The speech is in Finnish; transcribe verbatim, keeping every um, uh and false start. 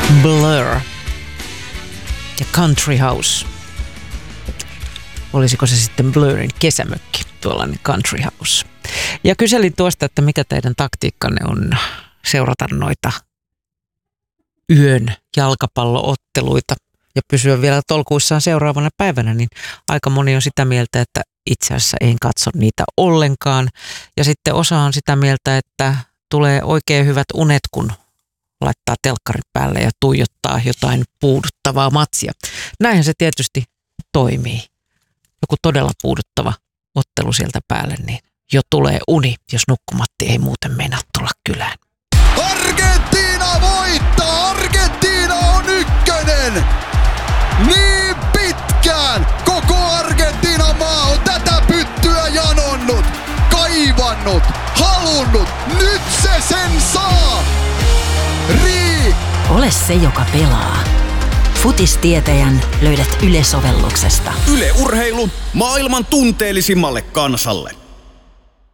Blur ja Country House. Olisiko se sitten Blurin kesämökki, tuollainen Country House. Ja kyselin tuosta, että mikä teidän taktiikkanne on seurata noita yön jalkapallootteluita ja pysyä vielä tolkuissaan seuraavana päivänä, niin aika moni on sitä mieltä, että itse asiassa en katso niitä ollenkaan. Ja sitten osa on sitä mieltä, että tulee oikein hyvät unet, kun laittaa telkkari päälle ja tuijottaa jotain puuduttavaa matsia. Näinhän se tietysti toimii. Joku todella puuduttava ottelu sieltä päälle, niin jo tulee uni, jos nukkumatti ei muuten meinaa tulla kylään. Argentiina voittaa! Argentiina on ykkönen! Niin pitkään koko Argentiinan maa on tätä pyttyä janonnut, kaivannut, halunnut. Nyt se sen saa! Rii! Ole se, joka pelaa. Futistietäjän löydät Yle-sovelluksesta. Yle Urheilu maailman tunteellisimmalle kansalle.